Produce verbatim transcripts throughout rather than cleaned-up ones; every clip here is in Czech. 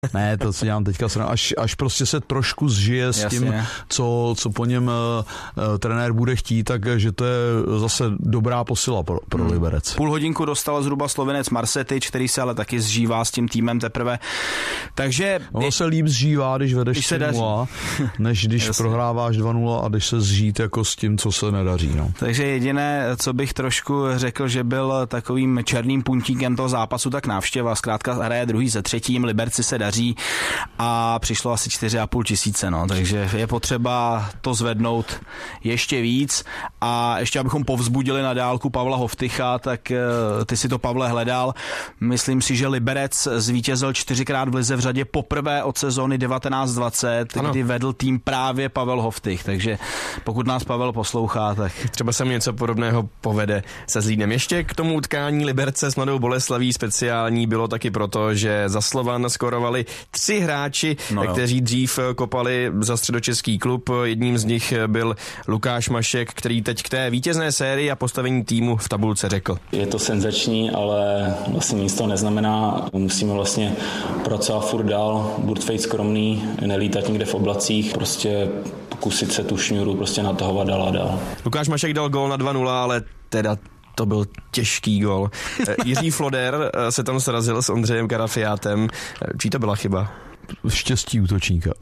Ne, to si dělám teďka sranda. Až, až prostě se trošku zžije s Jasně. tím, co, co po něm uh, trenér bude chtít, takže to je zase dobrá posila pro, pro hmm. Liberec. Půl hodinku dostal zhruba Slovinec Marsetyč, který se ale taky zžívá s tím týmem teprve. Takže... Ono se líp zžívá, když vedeš když se tři nula, než když Jasně. prohráváš dva nula a když se zžít jako s tím, co se nedaří. No. Takže jediné, co bych trošku řekl, že byl takovým černým puntíkem toho zápasu, tak návštěva. Zkrátka hraje druhý ze třetím, Liberci se daří a přišlo asi čtyři a půl tisíce, no, takže je potřeba to zvednout ještě víc a ještě abychom povzbudili na dálku Pavla Hovtycha, tak ty si to, Pavle, hledal. Myslím si, že Liberec zvítězil čtyřikrát v lize v řadě poprvé od sezóny devatenáct dvacet, ano. kdy vedl tým právě Pavel Hovtych, takže pokud nás Pavel poslouchá, tak... Třeba se mi něco podobného povede se Zlínem. Ještě k tomu utkání Liberce s Mladou Boleslaví speciální bylo taky proto, že za Slovan skorovali tři hráči, no kteří dřív kopali za středočeský klub. Jedním z nich byl Lukáš Mašek, který teď k té vítězné sérii a postavení týmu v tabulce řekl. Je to senzační, ale vlastně nic to neznamená. Musíme vlastně pracovat furt dál, buď fejt skromný, nelítat někde v oblacích, prostě pokusit se tu šňůru prostě natahovat dál a dál. Lukáš Mašek dal gól na dva nula, ale teda to byl těžký gól. Jiří Floder se tam srazil s Ondřejem Karafiátem. Čí to byla chyba? Štěstí útočníka.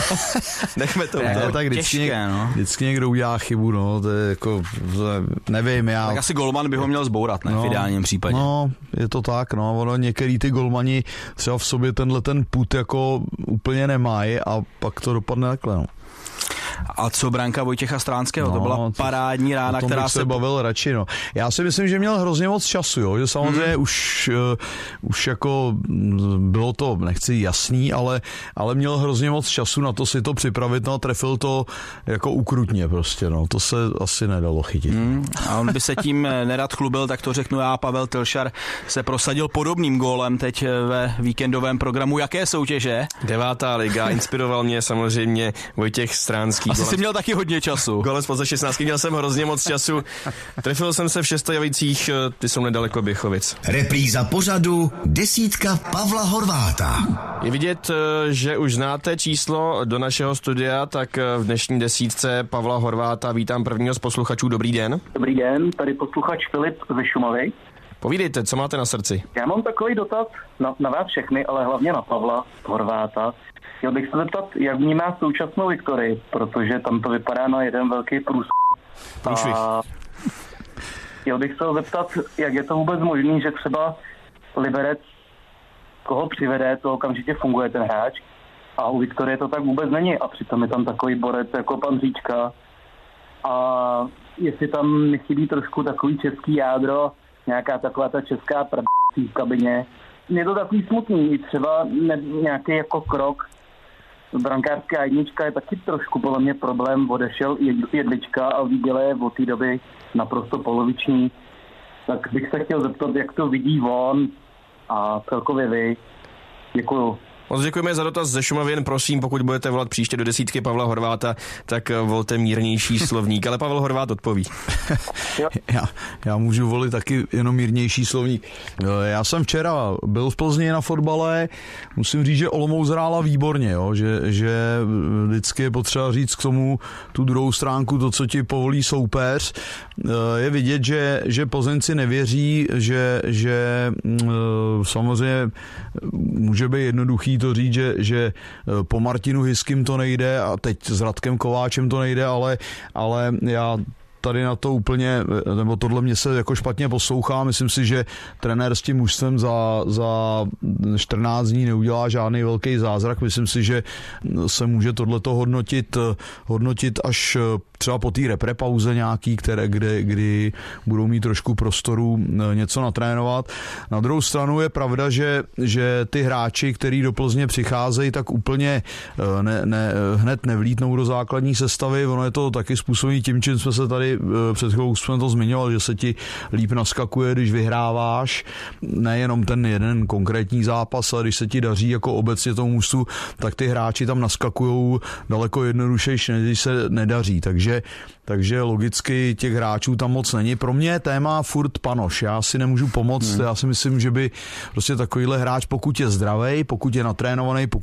Nechme to. Ne, tak vždycky, těžké, něk, no. vždycky někdo udělá chybu, no, to je jako, nevím, já... Tak asi golman by ho měl zbourat, ne, no, v ideálním případě. No, je to tak, no, ono některý ty golmani třeba v sobě tenhle ten put jako úplně nemají a pak to dopadne takhle, no. A co branka Vojtěcha Stránského? No, to byla parádní rána, která bych se... se bavil radši, no. Já si myslím, že měl hrozně moc času, jo, že samozřejmě hmm. už, uh, už jako bylo to, nechci jasný, ale, ale měl hrozně moc času na to si to připravit, no a trefil to jako ukrutně prostě, no. To se asi nedalo chytit. Hmm. A on by se tím nerad chlubil, tak to řeknu já. Pavel Tylšar se prosadil podobným gólem teď ve víkendovém programu. Jaké soutěže? Devátá liga, inspiroval mě samozřejmě Vojtěch Stránský. Asi jsi měl taky hodně času. Golem z šestnáctky, měl jsem hrozně moc času. Trefil jsem se v Šestojavicích, ty jsou nedaleko Běchovic. Repríza pořadu desítka Pavla Horváta. Je vidět, že už znáte číslo do našeho studia, tak v dnešní desítce Pavla Horváta vítám prvního z posluchačů. Dobrý den. Dobrý den, tady posluchač Filip ze Šumavy. Povídejte, co máte na srdci? Já mám takový dotaz na, na vás všechny, ale hlavně na Pavla Horváta. Chtěl bych se zeptat, jak vnímá současnou Viktorii, protože tam to vypadá na jeden velký průs. A chtěl bych se zeptat, jak je to vůbec možný, že třeba Liberec, koho přivede, to okamžitě funguje ten hráč, a u Viktorie to tak vůbec není a přitom je tam takový borec jako pan Říčka. A jestli tam nechybí trošku takový český jádro, nějaká taková ta česká prdí v kabině. Je to takový smutný, třeba ne, nějaký jako krok. Brankářská jednička je taky trošku podle mě problém, odešel jedlička a viděl je od té doby naprosto poloviční. Tak bych se chtěl zeptat, jak to vidí on a celkově vy. Děkuju. Moc děkujeme za dotaz ze Šumavy, jen prosím, pokud budete volat příště do desítky Pavla Horváta, tak volte mírnější slovník, ale Pavel Horvát odpoví. já, já můžu volit taky jenom mírnější slovník. Já jsem včera byl v Plzni na fotbale, musím říct, že Olomouc hrála výborně, jo? Že, že vždycky je potřeba říct k tomu tu druhou stránku, to, co ti povolí soupeř. Je vidět, že, že Plzeňci nevěří, že, že samozřejmě může být jednoduchý to říct, že, že po Martinu Hyským to nejde a teď s Radkem Kováčem to nejde, ale, ale já tady na to úplně, nebo tohle mě se jako špatně poslouchá. Myslím si, že trenér s tím mužstvem za, za čtrnáct dní neudělá žádný velký zázrak. Myslím si, že se může tohleto hodnotit, hodnotit až třeba po té reprepauze nějaký, které, kde, kdy budou mít trošku prostoru něco natrénovat. Na druhou stranu je pravda, že, že ty hráči, který do Plzně přicházejí, tak úplně ne, ne, hned nevlítnou do základní sestavy. Ono je to taky způsobí tím, čím jsme se tady před chvilkou jsme to zmiňovali, že se ti líp naskakuje, když vyhráváš. Nejenom ten jeden konkrétní zápas, ale když se ti daří jako obecně tomu mužstvu, tak ty hráči tam naskakujou daleko jednodušejší, než když se nedaří. Takže Takže, takže logicky těch hráčů tam moc není. Pro mě je téma furt Panoš. Já si nemůžu pomoct. Hmm. Já si myslím, že by prostě takovýhle hráč, pokud je zdravej, pokud je natrénovaný, pokud